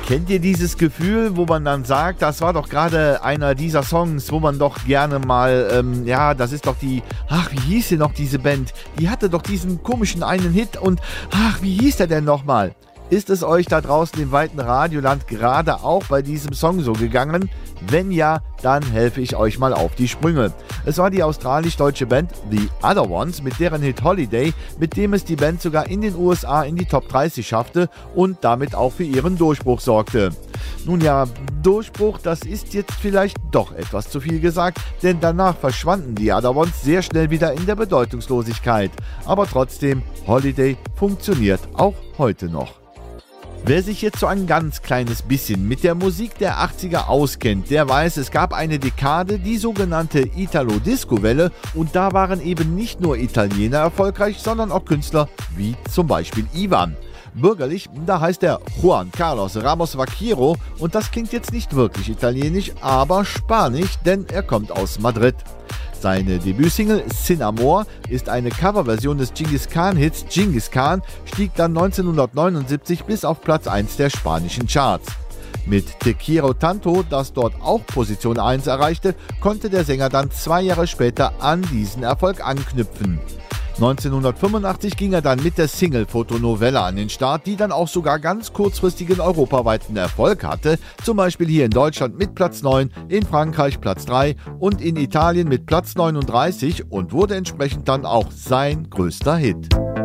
Kennt ihr dieses Gefühl, wo man dann sagt, das war doch gerade einer dieser Songs, wo man doch gerne mal, das ist doch wie hieß denn noch diese Band? Die hatte doch diesen komischen einen Hit und, wie hieß der denn nochmal? Ist es euch da draußen im weiten Radioland gerade auch bei diesem Song so gegangen? Wenn ja, dann helfe ich euch mal auf die Sprünge. Es war die australisch-deutsche Band The Other Ones mit deren Hit Holiday, mit dem es die Band sogar in den USA in die Top 30 schaffte und damit auch für ihren Durchbruch sorgte. Nun ja, Durchbruch, das ist jetzt vielleicht doch etwas zu viel gesagt, denn danach verschwanden die Other Ones sehr schnell wieder in der Bedeutungslosigkeit. Aber trotzdem, Holiday funktioniert auch heute noch. Wer sich jetzt so ein ganz kleines bisschen mit der Musik der 80er auskennt, der weiß, es gab eine Dekade, die sogenannte Italo-Disco-Welle, und da waren eben nicht nur Italiener erfolgreich, sondern auch Künstler wie zum Beispiel Ivan. Bürgerlich, da heißt er Juan Carlos Ramos Vaquero und das klingt jetzt nicht wirklich italienisch, aber spanisch, denn er kommt aus Madrid. Seine Debütsingle Sin Amor ist eine Coverversion des Genghis Khan-Hits Genghis Khan, stieg dann 1979 bis auf Platz 1 der spanischen Charts. Mit Te Quiero Tanto, das dort auch Position 1 erreichte, konnte der Sänger dann 2 Jahre später an diesen Erfolg anknüpfen. 1985 ging er dann mit der Single Fotonovella an den Start, die dann auch sogar ganz kurzfristigen europaweiten Erfolg hatte, zum Beispiel hier in Deutschland mit Platz 9, in Frankreich Platz 3 und in Italien mit Platz 39 und wurde entsprechend dann auch sein größter Hit.